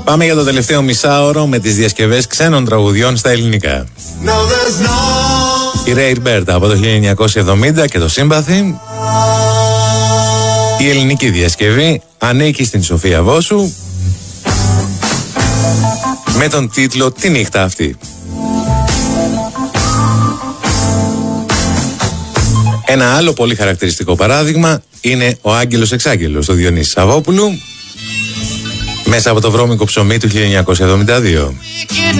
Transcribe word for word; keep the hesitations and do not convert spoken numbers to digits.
Πάμε για το τελευταίο μισάωρο με τις διασκευές ξένων τραγουδιών στα ελληνικά. No, no... Η Rare Bird από το χίλια εννιακόσια εβδομήντα και το Sympathy. Η ελληνική διασκευή ανήκει στην Σοφία Βόσου με τον τίτλο «Τη νύχτα αυτή». Ένα άλλο πολύ χαρακτηριστικό παράδειγμα είναι ο Άγγελος Εξάγγελος του Διονύση Σαββόπουλου μέσα από το βρώμικο ψωμί του χίλια εννιακόσια εβδομήντα δύο.